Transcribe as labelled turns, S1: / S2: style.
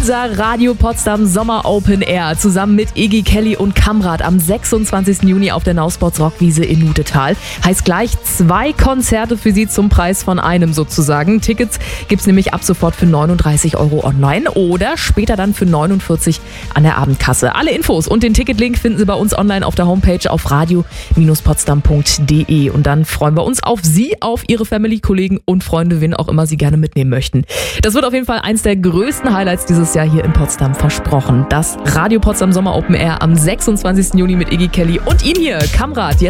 S1: Unser Radio Potsdam Sommer Open Air zusammen mit Iggy Kelly und Kamrat am 26. Juni auf der Nausports Rockwiese in Nutetal. Heißt gleich 2 Konzerte für Sie zum Preis von einem sozusagen. Tickets gibt's nämlich ab sofort für 39 € online oder später dann für 49 an der Abendkasse. Alle Infos und den Ticketlink finden Sie bei uns online auf der Homepage auf radio-potsdam.de. Und dann freuen wir uns auf Sie, auf Ihre Family, Kollegen und Freunde, wen auch immer Sie gerne mitnehmen möchten. Das wird auf jeden Fall eins der größten Highlights dieses Jahr hier in Potsdam, versprochen. Das Radio Potsdam Sommer Open Air am 26. Juni mit Iggy Kelly und Ihnen hier, Kamrat.